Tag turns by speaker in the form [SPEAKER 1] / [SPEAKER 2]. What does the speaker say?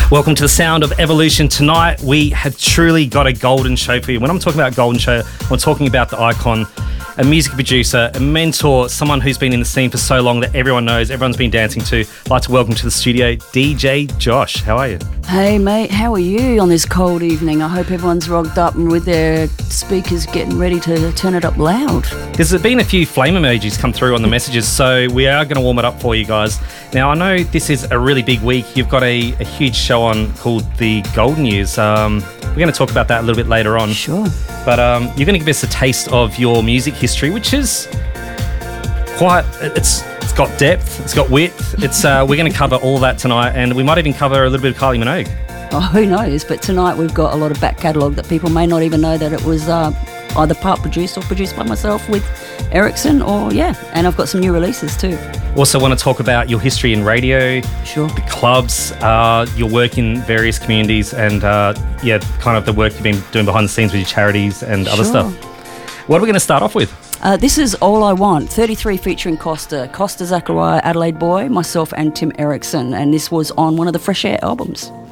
[SPEAKER 1] Welcome to the Sound of Evolution. Tonight we have truly got a golden show for you. When I'm talking about golden show, I'm talking about the icon, a music producer, a mentor, someone who's been in the scene for so long that everyone knows, everyone's been dancing to. I'd like to welcome to the studio DJ Josh. How are you?
[SPEAKER 2] Hey mate, how are you on this cold evening? I hope everyone's rogged up and with their speakers getting ready to turn it up loud.
[SPEAKER 1] There's been a few flame emojis come through on the messages, so we are going to warm it up for you guys. Now, I know this is a really big week. You've got a huge show on called The Golden Years. We're going to talk about that a little bit later on.
[SPEAKER 2] Sure.
[SPEAKER 1] But you're going to give us a taste of your music history, which is quite... It's got depth, it's got width. We're going to cover all that tonight, and we might even cover a little bit of Kylie Minogue.
[SPEAKER 2] Oh, who knows? But tonight we've got a lot of back catalogue that people may not even know that it was either part produced or produced by myself with Ericsson, and I've got some new releases too.
[SPEAKER 1] Also want to talk about your history in radio,
[SPEAKER 2] sure,
[SPEAKER 1] the clubs, your work in various communities, and kind of the work you've been doing behind the scenes with your charities and other stuff. What are we going to start off with?
[SPEAKER 2] This is All I Want, 33 featuring Costa Zachariah, Adelaide Boy, myself and Tim Erickson, and this was on one of the Fresh Air albums.